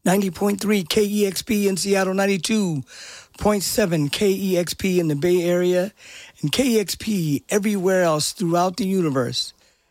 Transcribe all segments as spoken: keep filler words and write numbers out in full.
ninety point three K E X P in Seattle, ninety-two point seven K E X P in the Bay Area, and K E X P everywhere else throughout the universe.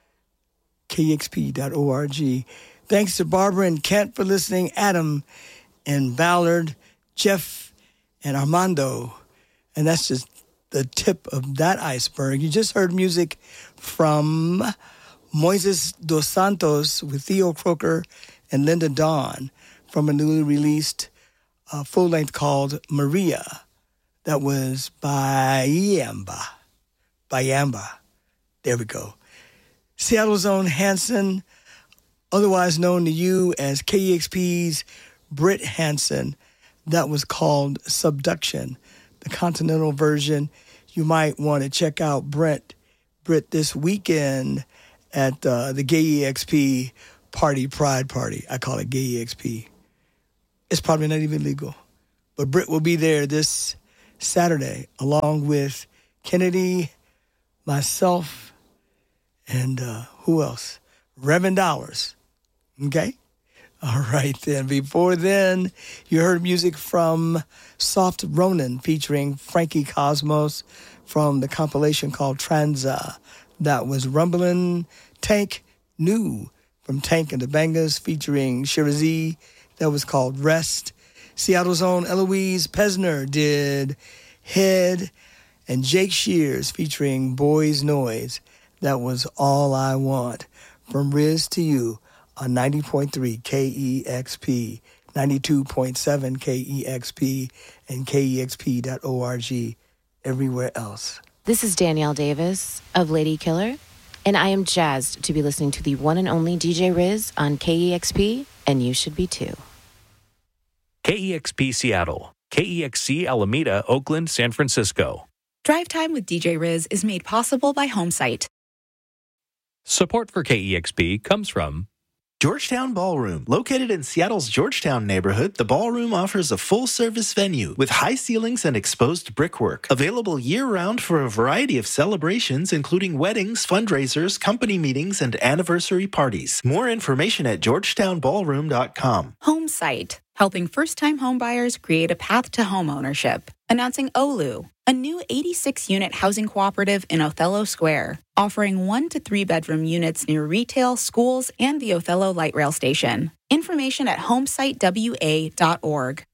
K E X P dot org. Thanks to Barbara and Kent for listening, Adam and Ballard, Jeff and Armando. And that's just the tip of that iceberg. You just heard music from Moises Dos Santos with Theo Croker and Linda Dawn from a newly released uh, full-length called Maria. That was Bayamba. Bayamba. There we go. Seattle's own Hanson, otherwise known to you as K E X P's Britt Hanson. That was called Subduction, the continental version. You might want to check out Brent, Britt this weekend at uh, the Gay E X P Party Pride Party. I call it Gay E X P. It's probably not even legal. But Britt will be there this Saturday along with Kennedy, myself, and uh, who else? Reverend Dollars. Okay? All right, then. Before then, you heard music from Soft Ronin featuring Frankie Cosmos from the compilation called Tranza. That was Rumblin' Tank New from Tank and the Bangas featuring Shirazee. That was called Rest. Seattle's own Eloise Pesner did Head, and Jake Shears featuring Boys Noise. That was All I Want. From Riz to You on ninety point three K E X P, ninety-two point seven K E X P, and K E X P dot org everywhere else. This is Danielle Davis of Lady Killer, and I am jazzed to be listening to the one and only D J Riz on K E X P, and you should be too. K E X P Seattle, K E X C Alameda, Oakland, San Francisco. Drive Time with D J Riz is made possible by Homesite. Support for K E X P comes from Georgetown Ballroom. Located in Seattle's Georgetown neighborhood, the Ballroom offers a full-service venue with high ceilings and exposed brickwork. Available year-round for a variety of celebrations, including weddings, fundraisers, company meetings, and anniversary parties. More information at georgetown ballroom dot com. Homesite, helping first-time homebuyers create a path to homeownership. Announcing Olu, a new eighty-six unit housing cooperative in Othello Square, offering one to three bedroom units near retail, schools, and the Othello Light Rail Station. Information at homesite w a dot org.